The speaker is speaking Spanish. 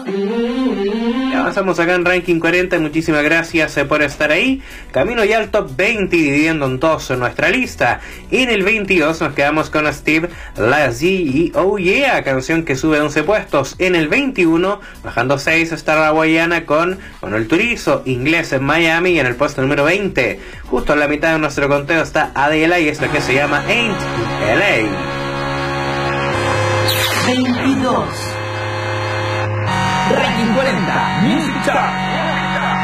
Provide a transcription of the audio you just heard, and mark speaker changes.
Speaker 1: Y avanzamos acá en Ranking 40, muchísimas gracias por estar ahí. Camino ya al top 20, dividiendo en dos nuestra lista. Y en el 22 nos quedamos con Steve Lacy y Oh Yeah, canción que sube 11 puestos. En el 21, bajando 6, está la hawaiana con Manuel Turizo, Inglés en Miami, y en el puesto número 20, justo en la mitad de nuestro conteo, está Adela y esto que se llama Ain't LA.
Speaker 2: 22 Ranking 40 Music Chart.